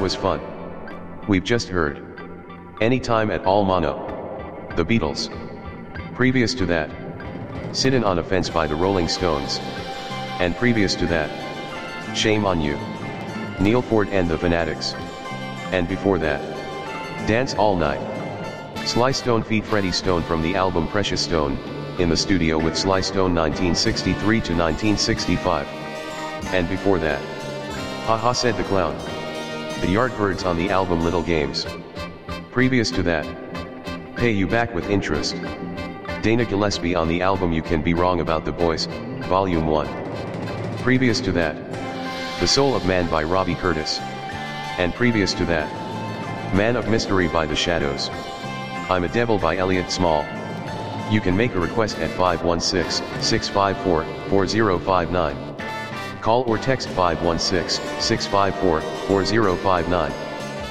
was fun. We've just heard Anytime at All Mono, The Beatles. Previous to that, Sittin' on a Fence by the Rolling Stones. And previous to that, Shame on You, Neil Ford and the Fanatics. And before that, Dance All Night, Sly Stone feat. Freddie Stone from the album Precious Stone, in the studio with Sly Stone 1963 to 1965. And before that, Ha Ha Said the Clown, The Yardbirds on the album Little Games. Previous to that, Pay You Back with Interest, Dana Gillespie on the album You Can Be Wrong About the Boys, Volume 1. Previous to that, The Soul of Man by Robbie Curtis. And previous to that, Man of Mystery by The Shadows. I'm a Devil by Elliott Small. You can make a request at 516-654-4059. Call or text 516-654-4059.